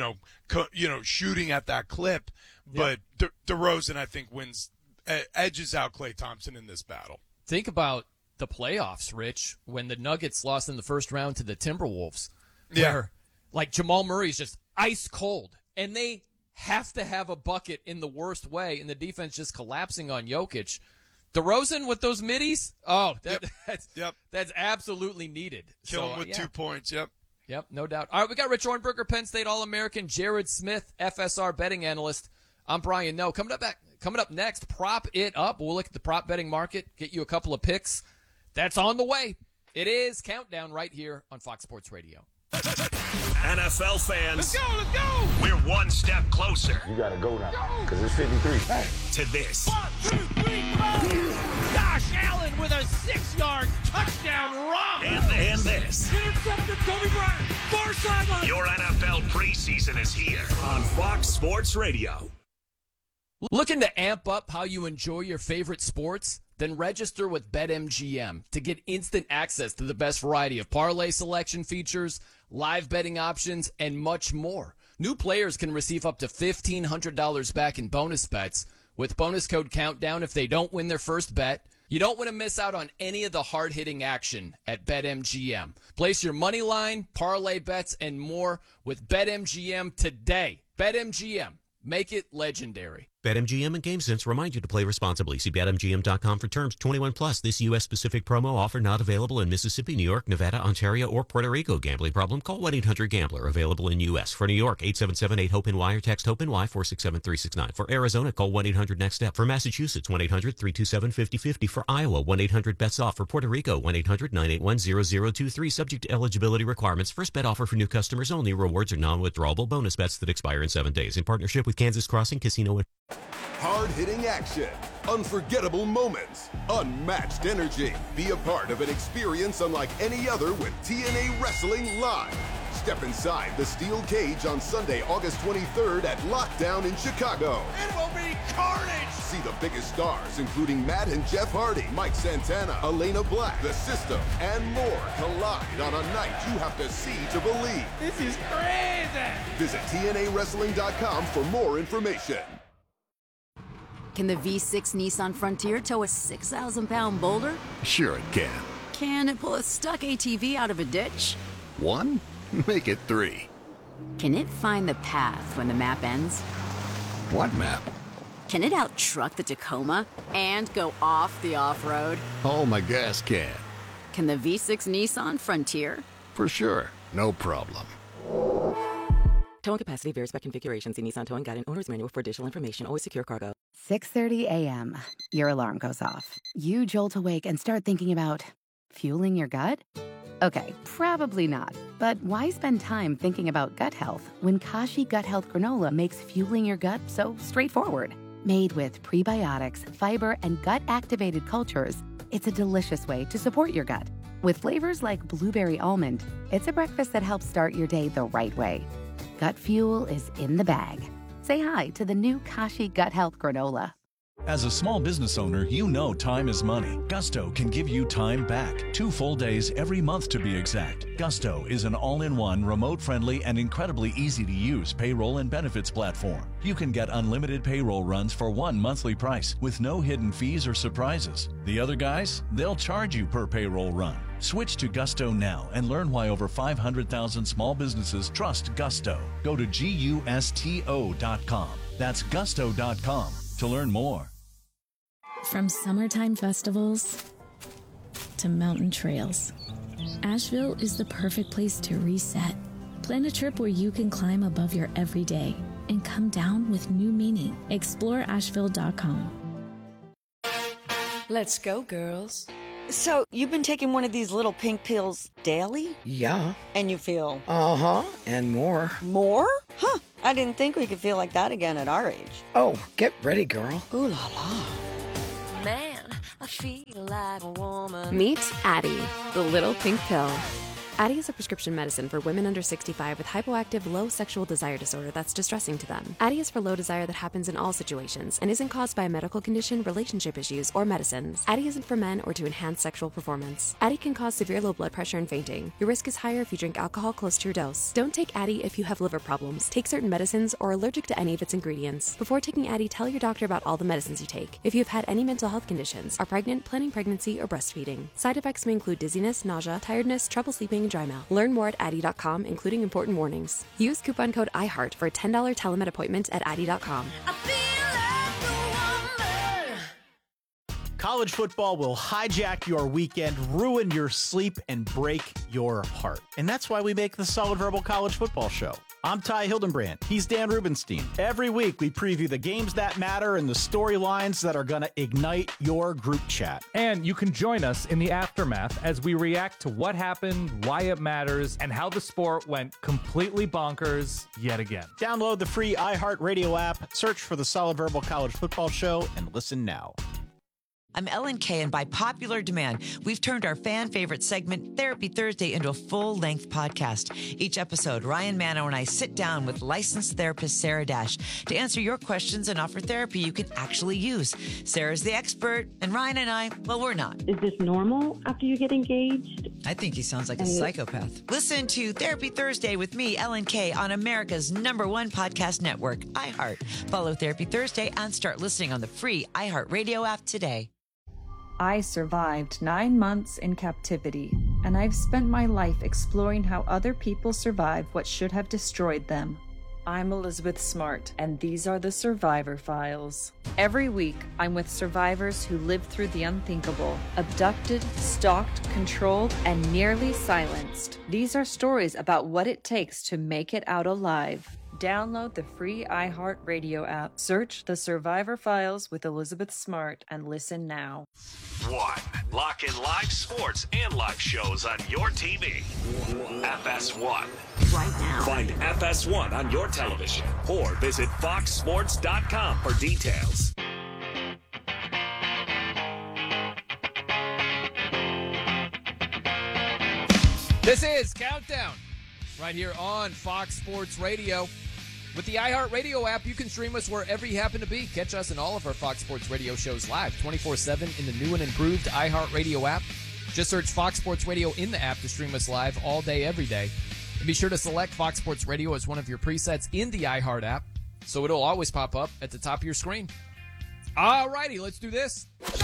shooting at that clip. But DeRozan, I think, edges out Klay Thompson in this battle. Think about the playoffs, Rich, when the Nuggets lost in the first round to the Timberwolves. Where, like, Jamal Murray's just ice cold, and they have to have a bucket in the worst way, and the defense just collapsing on Jokic. DeRozan with those middies, that's absolutely needed. Kill him with 2 points, Yep, no doubt. All right, we got Rich Hornberger, Penn State All-American, Jared Smith, FSR betting analyst. I'm Brian Noe. Coming up next, Prop It Up. We'll look at the prop betting market, get you a couple of picks. That's on the way. It is Countdown right here on Fox Sports Radio. NFL fans, let's go! We're one step closer. You gotta go now, because it's 53. To this. 1, 2, 3, 4. Josh Allen with a 6-yard touchdown run. And this. Intercepted Kobe Bryant. Far sideline. Your NFL preseason is here on Fox Sports Radio. Looking to amp up how you enjoy your favorite sports? Then register with BetMGM to get instant access to the best variety of parlay selection features, live betting options, and much more. New players can receive up to $1,500 back in bonus bets with bonus code COUNTDOWN if they don't win their first bet. You don't want to miss out on any of the hard-hitting action at BetMGM. Place your money line, parlay bets, and more with BetMGM today. BetMGM. Make it legendary. BetMGM and GameSense remind you to play responsibly. See BetMGM.com for terms. 21 plus. This U.S.-specific promo offer not available in Mississippi, New York, Nevada, Ontario, or Puerto Rico. Gambling problem? Call 1-800-GAMBLER. Available in U.S. For New York, 877-8-HOPE-NY or text HOPE-NY 467-369. For Arizona, call 1-800-NEXT-STEP. For Massachusetts, 1-800-327-5050. For Iowa, 1-800-BETS-OFF. For Puerto Rico, 1-800-981-0023. Subject to eligibility requirements. First bet offer for new customers only. Rewards are non-withdrawable bonus bets that expire in 7 days. In partnership with Kansas Crossing Casino. Hard-hitting action, unforgettable moments, unmatched energy. Be a part of an experience unlike any other with TNA Wrestling Live. Step inside the steel cage on Sunday, August 23rd at Lockdown in Chicago. It will be carnage! See the biggest stars, including Matt and Jeff Hardy, Mike Santana, Elena Black, The System, and more collide on a night you have to see to believe. This is crazy! Visit TNAWrestling.com for more information. Can the V6 Nissan Frontier tow a 6,000-pound boulder? Sure it can. Can it pull a stuck ATV out of a ditch? 1? Make it 3. Can it find the path when the map ends? What map? Can it out-truck the Tacoma and go off the off-road? Oh, my gas can. Can the V6 Nissan Frontier? For sure. No problem. Towing capacity varies by configuration. See Nissan Towing Guide and Owner's Manual for additional information. Always secure cargo. 6:30 a.m. Your alarm goes off. You jolt awake and start thinking about fueling your gut? Okay, probably not. But why spend time thinking about gut health when Kashi Gut Health Granola makes fueling your gut so straightforward? Made with prebiotics, fiber, and gut-activated cultures, it's a delicious way to support your gut. With flavors like blueberry almond, it's a breakfast that helps start your day the right way. Gut fuel is in the bag. Say hi to the new Kashi Gut Health Granola. As a small business owner, you know time is money. Gusto can give you time back. 2 full days every month to be exact. Gusto is an all-in-one, remote-friendly, and incredibly easy-to-use payroll and benefits platform. You can get unlimited payroll runs for one monthly price with no hidden fees or surprises. The other guys, they'll charge you per payroll run. Switch to Gusto now and learn why over 500,000 small businesses trust Gusto. Go to GUSTO.com. That's Gusto.com to learn more. From summertime festivals to mountain trails, Asheville is the perfect place to reset. Plan a trip where you can climb above your everyday and come down with new meaning. Explore Asheville.com. Let's go, girls. So, you've been taking one of these little pink pills daily? Yeah. And you feel? Uh-huh, and more. More? Huh. I didn't think we could feel like that again at our age. Oh, get ready, girl. Ooh la la. Man, I feel like a woman. Meet Addie, the little pink pill. Addie is a prescription medicine for women under 65 with hypoactive low sexual desire disorder that's distressing to them. Addie is for low desire that happens in all situations and isn't caused by a medical condition, relationship issues, or medicines. Addie isn't for men or to enhance sexual performance. Addie can cause severe low blood pressure and fainting. Your risk is higher if you drink alcohol close to your dose. Don't take Addie if you have liver problems, take certain medicines, or are allergic to any of its ingredients. Before taking Addie, tell your doctor about all the medicines you take. If you have had any mental health conditions, are pregnant, planning pregnancy, or breastfeeding. Side effects may include dizziness, nausea, tiredness, trouble sleeping, and dry mouth. Learn more at Addie.com, including important warnings. Use coupon code IHEART for a $10 telemed appointment at Addie.com. College football will hijack your weekend, ruin your sleep, and break your heart. And that's why we make the Solid Verbal College Football Show. I'm Ty Hildenbrand. He's Dan Rubenstein. Every week, we preview the games that matter and the storylines that are going to ignite your group chat. And you can join us in the aftermath as we react to what happened, why it matters, and how the sport went completely bonkers yet again. Download the free iHeartRadio app, search for the Solid Verbal College Football Show, and listen now. I'm Ellen Kay, and by popular demand, we've turned our fan favorite segment, Therapy Thursday, into a full-length podcast. Each episode, Ryan Mano and I sit down with licensed therapist Sarah Dash to answer your questions and offer therapy you can actually use. Sarah's the expert, and Ryan and I, well, we're not. Is this normal after you get engaged? I think he sounds like a psychopath. Listen to Therapy Thursday with me, Ellen Kay, on America's #1 podcast network, iHeart. Follow Therapy Thursday and start listening on the free iHeartRadio app today. I survived 9 months in captivity, and I've spent my life exploring how other people survive what should have destroyed them. I'm Elizabeth Smart, and these are the Survivor Files. Every week, I'm with survivors who lived through the unthinkable, abducted, stalked, controlled, and nearly silenced. These are stories about what it takes to make it out alive. Download the free iHeartRadio app. Search The Survivor Files with Elizabeth Smart and listen now. Lock in live sports and live shows on your TV. FS1. Right now. Find FS1 on your television or visit foxsports.com for details. This is Countdown right here on Fox Sports Radio. With the iHeartRadio app, you can stream us wherever you happen to be. Catch us and all of our Fox Sports Radio shows live 24/7 in the new and improved iHeartRadio app. Just search Fox Sports Radio in the app to stream us live all day, every day. And be sure to select Fox Sports Radio as one of your presets in the iHeart app, so it'll always pop up at the top of your screen. All righty, let's do this.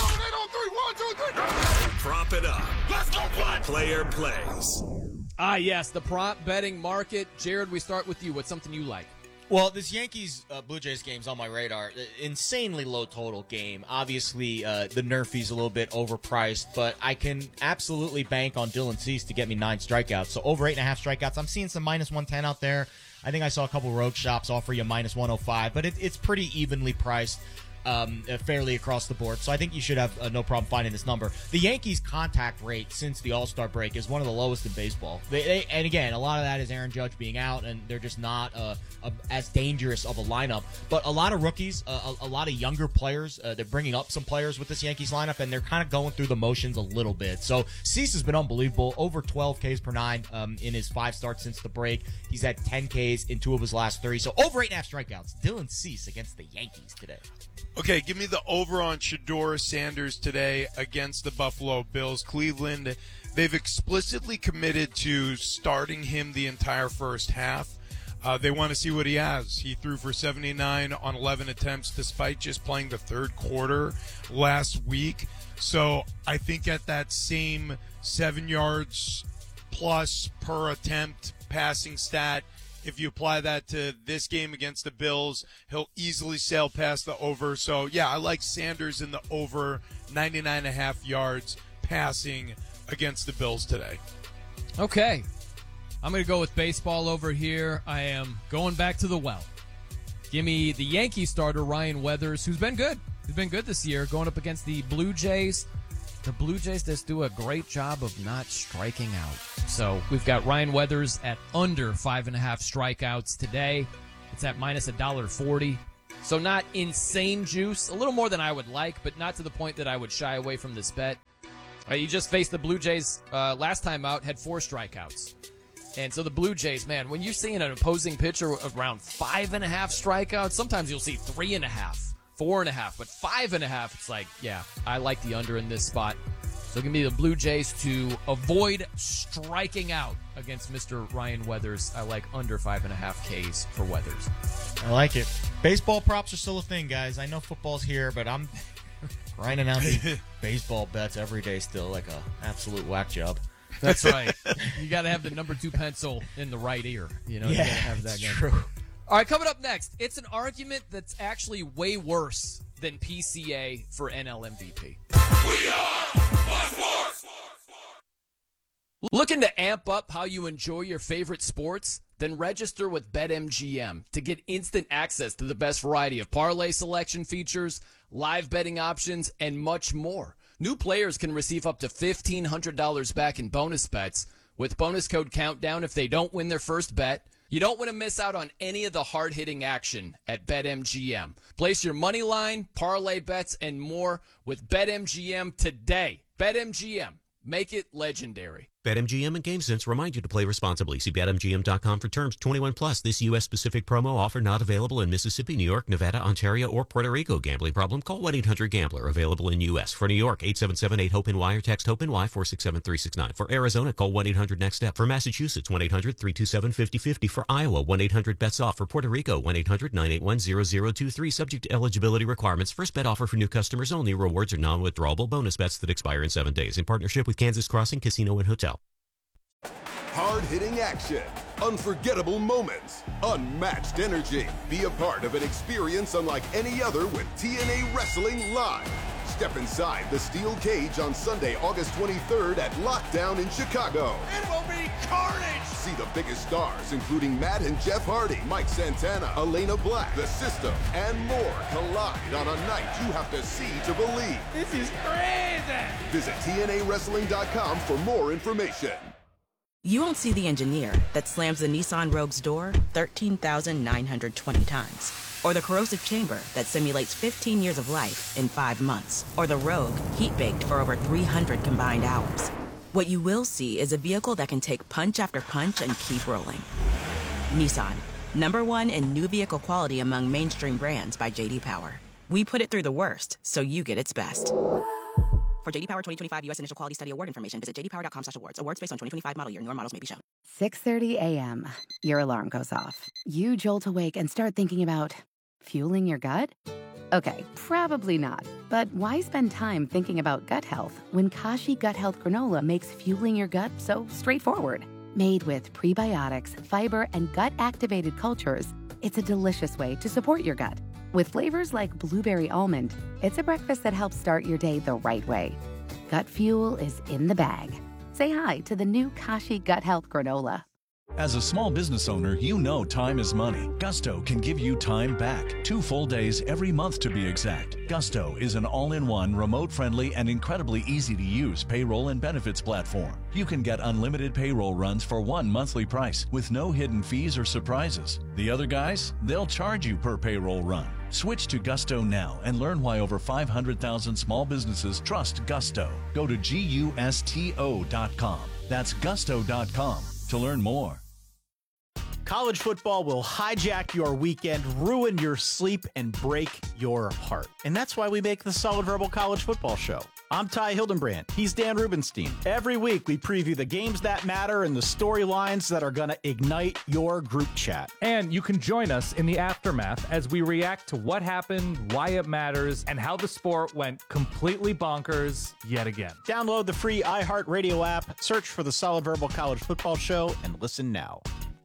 Prop it up. Let's go play. Player plays. Yes, the prop betting market. Jared, we start with you. What's something you like? Well, this Yankees-Blue Jays game's on my radar. Insanely low total game. Obviously, the Nerfie's a little bit overpriced, but I can absolutely bank on Dylan Cease to get me 9 strikeouts. So over 8.5 strikeouts. I'm seeing some minus 110 out there. I think I saw a couple road shops offer you minus 105, but it's pretty evenly priced. Fairly across the board. So I think you should have no problem finding this number. The Yankees' contact rate since the All-Star break is one of the lowest in baseball. And again, a lot of that is Aaron Judge being out, and they're just not as dangerous of a lineup. But a lot of rookies, a lot of younger players, they're bringing up some players with this Yankees lineup, and they're kind of going through the motions a little bit. So Cease has been unbelievable. Over 12 Ks per 9 in his 5 starts since the break. He's had 10 Ks in 2 of his last 3. So over 8.5 strikeouts. Dylan Cease against the Yankees today. Okay, give me the over on Shedeur Sanders today against the Buffalo Bills. Cleveland, they've explicitly committed to starting him the entire first half. They want to see what he has. He threw for 79 on 11 attempts despite just playing the third quarter last week. So I think at that same 7 yards plus per attempt passing stat, if you apply that to this game against the Bills, he'll easily sail past the over. So, yeah, I like Sanders in the over 99.5 yards passing against the Bills today. Okay. I'm going to go with baseball over here. I am going back to the well. Give me the Yankee starter, Ryan Weathers, who's been good. He's been good this year, going up against the Blue Jays. The Blue Jays just do a great job of not striking out. So we've got Ryan Weathers at under 5.5 strikeouts today. It's at minus $1.40. So not insane juice. A little more than I would like, but not to the point that I would shy away from this bet. You just faced the Blue Jays last time out, had 4 strikeouts. And so the Blue Jays, man, when you're seeing an opposing pitcher around 5.5 strikeouts, sometimes you'll see 3.5, 4.5, but 5.5, it's like, yeah, I like the under in this spot. So give me the Blue Jays to avoid striking out against Mr. Ryan Weathers. I like under 5.5 Ks for Weathers. I like it. Baseball props are still a thing, guys. I know football's here, but I'm grinding out the baseball bets every day still like a absolute whack job. That's right. You got to have the number 2 pencil in the right ear. You know, you got to have that. True. All right, coming up next, it's an argument that's actually way worse than PCA for NL MVP. We are sports. Looking to amp up how you enjoy your favorite sports? Then register with BetMGM to get instant access to the best variety of parlay selection features, live betting options, and much more. New players can receive up to $1,500 back in bonus bets with bonus code COUNTDOWN if they don't win their first bet. You don't want to miss out on any of the hard-hitting action at BetMGM. Place your money line, parlay bets, and more with BetMGM today. BetMGM. Make it legendary. BetMGM and GameSense remind you to play responsibly. See BetMGM.com for terms. 21 plus. This U.S.-specific promo offer not available in Mississippi, New York, Nevada, Ontario, or Puerto Rico. Gambling problem? Call 1-800-GAMBLER. Available in U.S. For New York, 877-8-HOPE-NY or text HOPE-NY 467-369. For Arizona, call 1-800-NEXT-STEP. For Massachusetts, 1-800-327-5050. For Iowa, 1-800-BETS-OFF. For Puerto Rico, 1-800-981-0023. Subject to eligibility requirements. First bet offer for new customers only. Rewards are non-withdrawable bonus bets that expire in 7 days. In partnership with Kansas Crossing Casino and Hotel. Hard-hitting action, unforgettable moments, unmatched energy. Be a part of an experience unlike any other with TNA Wrestling Live. Step inside the steel cage on Sunday, August 23rd at Lockdown in Chicago. It will be carnage! See the biggest stars, including Matt and Jeff Hardy, Mike Santana, Elena Black, The System, and more collide on a night you have to see to believe. This is crazy! Visit TNAWrestling.com for more information. You won't see the engineer that slams the Nissan Rogue's door 13,920 times. Or the corrosive chamber that simulates 15 years of life in 5 months. Or the Rogue heat-baked for over 300 combined hours. What you will see is a vehicle that can take punch after punch and keep rolling. Nissan, #1 in new vehicle quality among mainstream brands by J.D. Power. We put it through the worst, so you get its best. For J.D. Power 2025 U.S. Initial Quality Study Award information, visit jdpower.com/awards. Awards based on 2025 model year. Newer models may be shown. 6:30 a.m. Your alarm goes off. You jolt awake and start thinking about fueling your gut? Okay, probably not. But why spend time thinking about gut health when Kashi Gut Health Granola makes fueling your gut so straightforward? Made with prebiotics, fiber, and gut-activated cultures, it's a delicious way to support your gut. With flavors like blueberry almond, it's a breakfast that helps start your day the right way. Gut fuel is in the bag. Say hi to the new Kashi Gut Health Granola. As a small business owner, you know time is money. Gusto can give you time back. 2 full days every month to be exact. Gusto is an all-in-one, remote-friendly, and incredibly easy-to-use payroll and benefits platform. You can get unlimited payroll runs for one monthly price with no hidden fees or surprises. The other guys, they'll charge you per payroll run. Switch to Gusto now and learn why over 500,000 small businesses trust Gusto. Go to GUSTO.com. That's Gusto.com to learn more. College football will hijack your weekend, ruin your sleep, and break your heart. And that's why we make the Solid Verbal College Football Show. I'm Ty Hildenbrand. He's Dan Rubenstein. Every week, we preview the games that matter and the storylines that are going to ignite your group chat. And you can join us in the aftermath as we react to what happened, why it matters, and how the sport went completely bonkers yet again. Download the free iHeartRadio app, search for the Solid Verbal College Football Show, and listen now.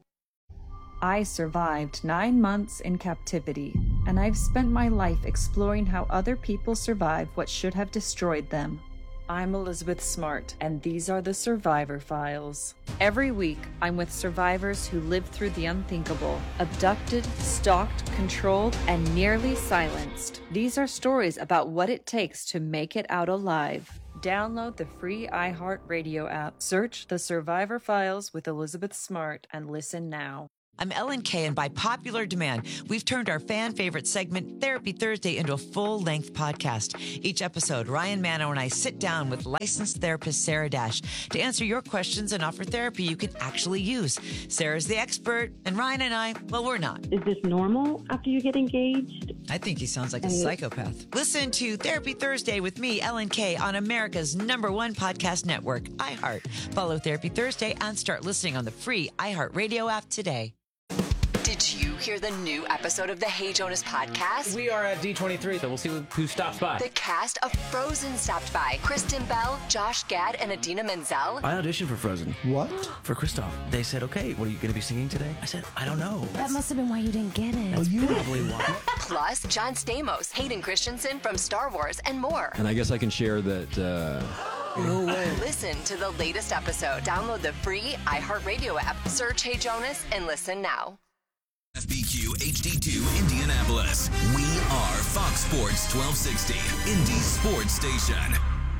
I survived 9 months in captivity, and I've spent my life exploring how other people survive what should have destroyed them. I'm Elizabeth Smart, and these are the Survivor Files. Every week, I'm with survivors who lived through the unthinkable, abducted, stalked, controlled, and nearly silenced. These are stories about what it takes to make it out alive. Download the free iHeartRadio app, search The Survivor Files with Elizabeth Smart, and listen now. I'm Ellen Kay, and by popular demand, we've turned our fan favorite segment, Therapy Thursday, into a full-length podcast. Each episode, Ryan Mano and I sit down with licensed therapist Sarah Dash to answer your questions and offer therapy you can actually use. Sarah's the expert, and Ryan and I, well, we're not. Is this normal after you get engaged? I think he sounds like a psychopath. Listen to Therapy Thursday with me, Ellen Kay, on America's #1 podcast network, iHeart. Follow Therapy Thursday and start listening on the free iHeartRadio app today. Did you hear the new episode of the Hey Jonas podcast? We are at D23, so we'll see who stops by. The cast of Frozen stopped by. Kristen Bell, Josh Gad, and Adina Menzel. I auditioned for Frozen. What? For Kristoff. They said, okay, what are you going to be singing today? I said, I don't know. That must have been why you didn't get it. That's probably why. Plus, John Stamos, Hayden Christensen from Star Wars, and more. And I guess I can share that, No way. Listen to the latest episode. Download the free iHeartRadio app. Search Hey Jonas and listen now. FBQ HD2 Indianapolis. We are Fox Sports 1260, Indy's sports station.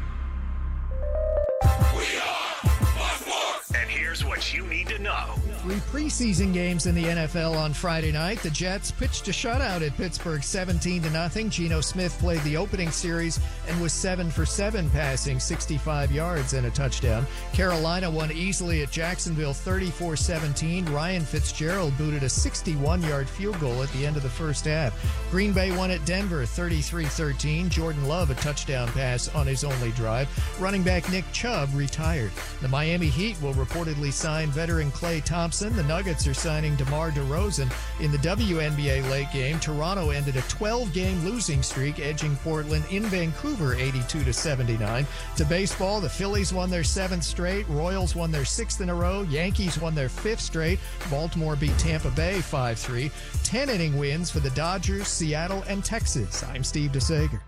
We are Fox Sports. And here's what you need to know. 3 preseason games in the NFL on Friday night. The Jets pitched a shutout at Pittsburgh 17-0. Geno Smith played the opening series and was 7 for 7 passing, 65 yards and a touchdown. Carolina won easily at Jacksonville 34-17. Ryan Fitzgerald booted a 61-yard field goal at the end of the first half. Green Bay won at Denver 33-13. Jordan Love a touchdown pass on his only drive. Running back Nick Chubb retired. The Miami Heat will reportedly sign veteran Klay Thompson. The Nuggets are signing DeMar DeRozan. In the WNBA late game, Toronto ended a 12-game losing streak, edging Portland in Vancouver 82-79. To baseball, the Phillies won their 7th straight. Royals won their 6th in a row. Yankees won their 5th straight. Baltimore beat Tampa Bay 5-3. 10-inning wins for the Dodgers, Seattle, and Texas. I'm Steve DeSager.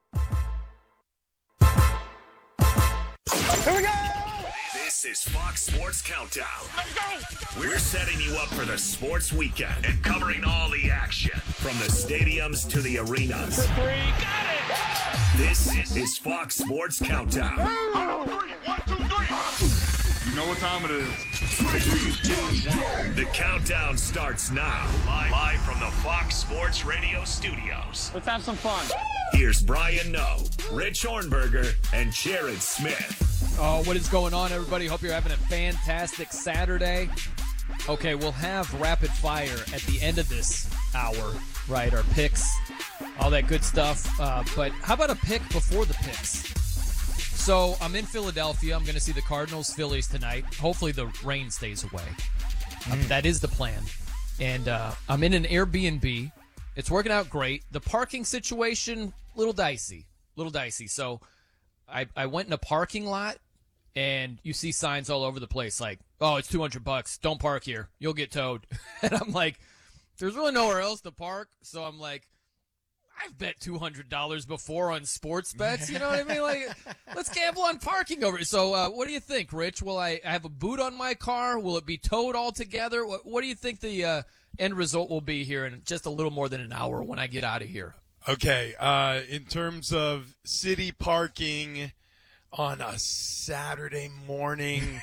Here we go! This is Fox Sports Countdown. Let's go! We're setting you up for the sports weekend and covering all the action from the stadiums to the arenas. For 3, got it! This is Fox Sports Countdown. 1, 2, 3. You know what time it is. 3, 2, 1. The countdown starts now. Live from the Fox Sports Radio studios. Let's have some fun. Here's Brian Noe, Rich Hornberger, and Jared Smith. Oh, what is going on, everybody? Hope you're having a fantastic Saturday. Okay, we'll have rapid fire at the end of this hour, right? Our picks, all that good stuff. But how about a pick before the picks? So I'm in Philadelphia. I'm going to see the Cardinals-Phillies tonight. Hopefully the rain stays away. That is the plan. And I'm in an Airbnb. It's working out great. The parking situation, little dicey. So I went in a parking lot, and you see signs all over the place like, oh, it's $200. Don't park here. You'll get towed. And I'm like, there's really nowhere else to park. So I'm like, I've bet $200 before on sports bets. You know what I mean? Like, let's gamble on parking over it. So what do you think, Rich? Will I have a boot on my car? Will it be towed altogether? What do you think the end result will be here in just a little more than an hour when I get out of here? Okay, in terms of city parking on a Saturday morning,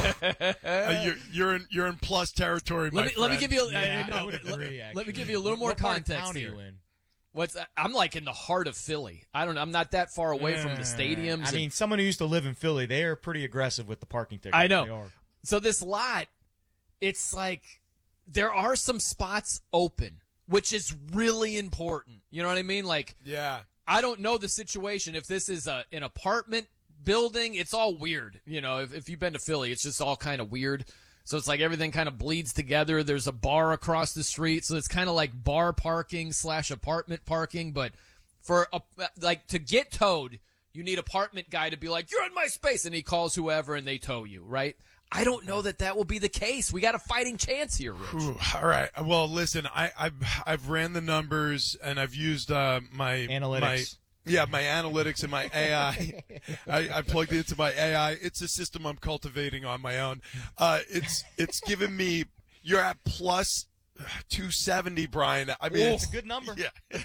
you're in plus territory. Let me give you let me give you a little more context here. I'm like in the heart of Philly. I'm not that far away from the stadiums. I mean, someone who used to live in Philly, they are pretty aggressive with the parking tickets. I know. They are. So this lot, it's like there are some spots open, which is really important. You know what I mean? Like, yeah. I don't know the situation. If this is an apartment building, it's all weird. You know, if you've been to Philly, it's just all kind of weird. So it's like everything kind of bleeds together. There's a bar across the street, so it's kind of like bar parking / apartment parking. But for to get towed, you need apartment guy to be like, you're in my space, and he calls whoever and they tow you, right? I don't know that will be the case. We got a fighting chance here, Rich. Ooh, all right. Well, listen, I've ran the numbers and I've used my analytics. Yeah, my analytics and my AI. I plugged it into my AI. It's a system I'm cultivating on my own. It's given me. You're at plus 270, Brian. I mean, it's a good number. Yeah.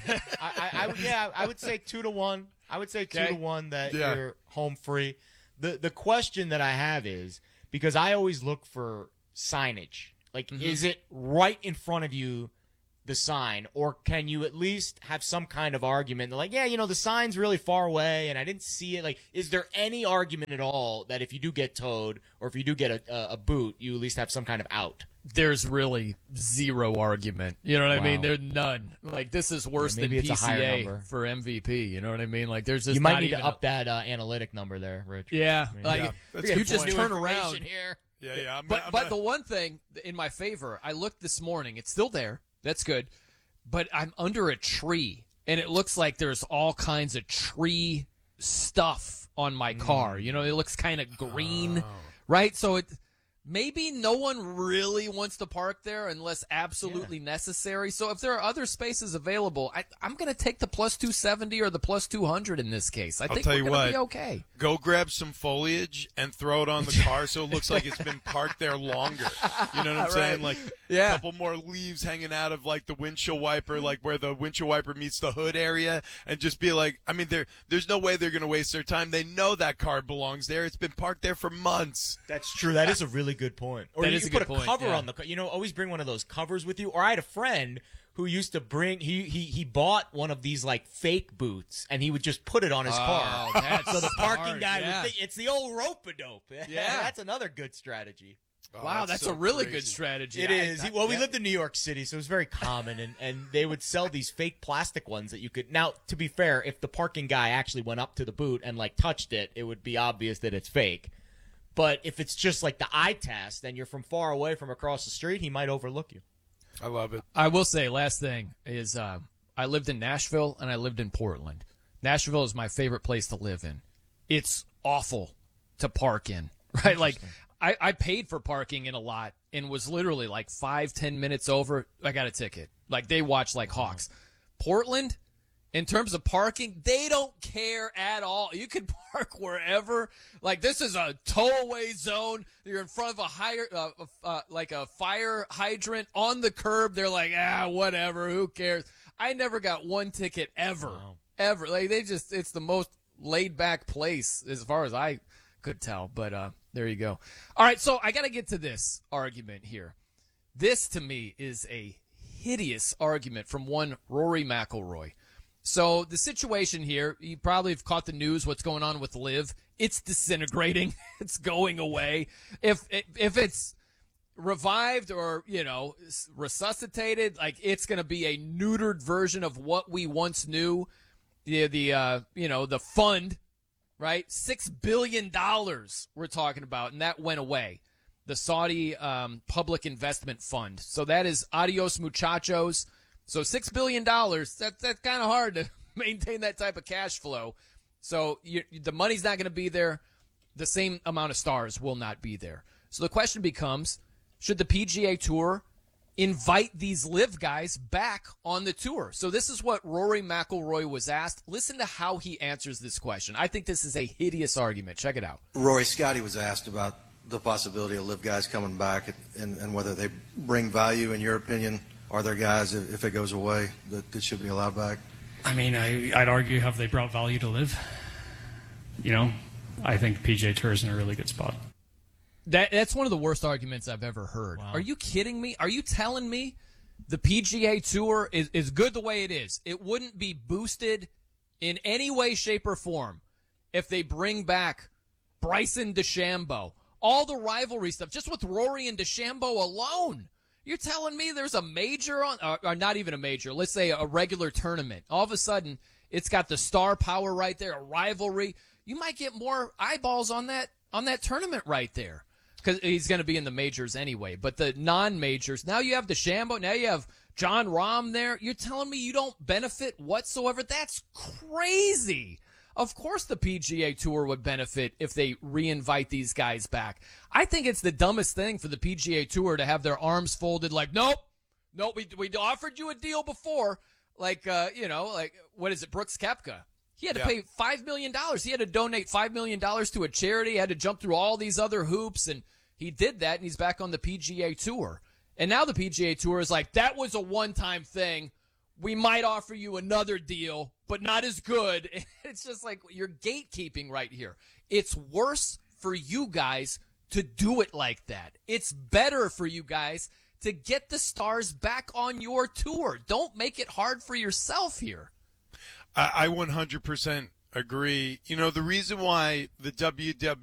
I would say 2-1. I would say 2-1 that Yeah. you're home free. The question that I have is, because I always look for signage. Like, is it right in front of you, the sign, or can you at least have some kind of argument? Like, yeah, the sign's really far away and I didn't see it. Like, is there any argument at all that if you do get towed or if you do get a boot, you at least have some kind of out? There's really zero argument. You know what I mean? There's none. Like, this is worse than maybe it's a higher PCA number. for MVP. You know what I mean? Like, there's just You might not need even to up that analytic number there, Rich. Yeah, I mean, like That's a you good just point. turn New around. information here. Yeah. But the one thing in my favor, I looked this morning. It's still there. That's good. But I'm under a tree, and it looks like there's all kinds of tree stuff on my car. You know, it looks kind of green, right? So maybe no one really wants to park there unless absolutely necessary. So if there are other spaces available, I'm going to take the plus 270 or the plus 200 in this case. I think tell we're you going to what, be okay. Go grab some foliage and throw it on the car so it looks like it's been parked there longer. You know what I'm saying? Like a couple more leaves hanging out of like the windshield wiper, like where the windshield wiper meets the hood area, and just be like, I mean, there's no way they're going to waste their time. They know that car belongs there. It's been parked there for months. That's true. That is a really good point. Or That you is could a put good a point, cover yeah. on the car. Always bring one of those covers with you. Or I had a friend who used to bring he bought one of these like fake boots and he would just put it on his car. That's So the parking smart, guy yeah. would think it's the old rope-a-dope. Yeah. That's another good strategy. Wow, that's so a really crazy. good strategy. It is. We lived in New York City, so it was very common, and they would sell these fake plastic ones that you could. Now, to be fair, if the parking guy actually went up to the boot and like touched it, it would be obvious that it's fake. But if it's just like the eye test, and you're from far away from across the street, he might overlook you. I love it. I will say, last thing is I lived in Nashville and I lived in Portland. Nashville is my favorite place to live in. It's awful to park in, right? Like, I paid for parking in a lot and was literally like 5-10 minutes over. I got a ticket. Like, they watch like hawks. Portland, in terms of parking, they don't care at all. You can park wherever. Like, this is a tow-away zone. You're in front of a fire hydrant on the curb. They're like, whatever, who cares? I never got one ticket ever. Ever. Like, it's the most laid-back place as far as I could tell. But there you go. All right, so I got to get to this argument here. This, to me, is a hideous argument from one Rory McIlroy. So the situation here, you probably have caught the news, what's going on with LIV. It's disintegrating. It's going away. If it's revived or, resuscitated, like, it's going to be a neutered version of what we once knew. The fund, right? $6 billion we're talking about, and that went away. The Saudi Public Investment Fund. So that is adios muchachos. So $6 billion, that's kind of hard to maintain that type of cash flow. So the money's not going to be there. The same amount of stars will not be there. So the question becomes, should the PGA Tour invite these LIV guys back on the tour? So this is what Rory McIlroy was asked. Listen to how he answers this question. I think this is a hideous argument. Check it out. Rory, Scotty was asked about the possibility of LIV guys coming back and whether they bring value, in your opinion. Are there guys, if it goes away, that should be allowed back? I mean, I'd argue, have they brought value to LIV? I think PGA Tour is in a really good spot. That's one of the worst arguments I've ever heard. Wow. Are you kidding me? Are you telling me the PGA Tour is good the way it is? It wouldn't be boosted in any way, shape, or form if they bring back Bryson DeChambeau. All the rivalry stuff, just with Rory and DeChambeau alone. You're telling me there's a major or not even a major, let's say a regular tournament. All of a sudden, it's got the star power right there, a rivalry. You might get more eyeballs on that tournament right there because he's going to be in the majors anyway. But the non-majors, now you have DeChambeau, now you have John Rahm there. You're telling me you don't benefit whatsoever? That's crazy. Of course the PGA Tour would benefit if they re-invite these guys back. I think it's the dumbest thing for the PGA Tour to have their arms folded like, nope, we offered you a deal before. Like, what is it, Brooks Koepka? He had to pay $5 million. He had to donate $5 million to a charity. He had to jump through all these other hoops, and he did that, and he's back on the PGA Tour. And now the PGA Tour is like, that was a one-time thing. We might offer you another deal, but not as good. It's just like you're gatekeeping right here. It's worse for you guys to do it like that. It's better for you guys to get the stars back on your tour. Don't make it hard for yourself here. I 100% agree. You know, the reason why the WWE